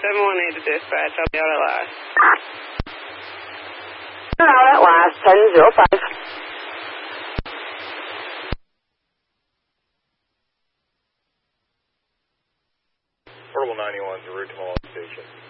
718 to dispatch. I'll be out at last. You're out at last, 1005. Portable 91 is a route to Malone Station.